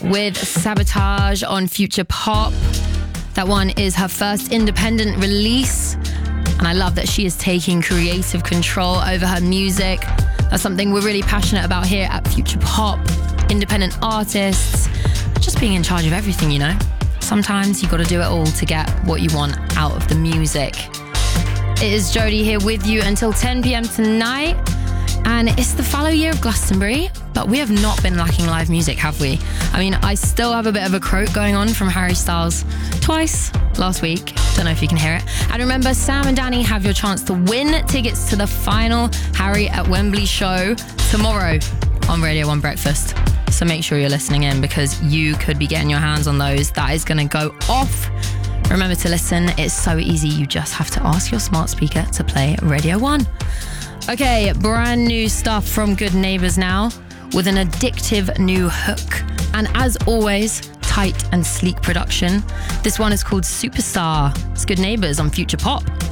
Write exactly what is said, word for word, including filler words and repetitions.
with Sabotage on Future Pop. That one is her first independent release, and I love that she is taking creative control over her music. That's something we're really passionate about here at Future Pop. Independent artists, just being in charge of everything, you know? Sometimes you got to do it all to get what you want out of the music. It is Jodie here with you until ten p.m. tonight. And it's the fallow year of Glastonbury, but we have not been lacking live music, have we? I mean, I still have a bit of a croak going on from Harry Styles twice last week. Don't know if you can hear it. And remember, Sam and Danny have your chance to win tickets to the final Harry at Wembley show tomorrow on Radio one Breakfast. So make sure you're listening in because you could be getting your hands on those. That is going to go off. Remember to listen. It's so easy. You just have to ask your smart speaker to play Radio one. Okay, brand new stuff from Good Neighbours now with an addictive new hook. And as always, tight and sleek production. This one is called Superstar. It's Good Neighbours on Future Pop.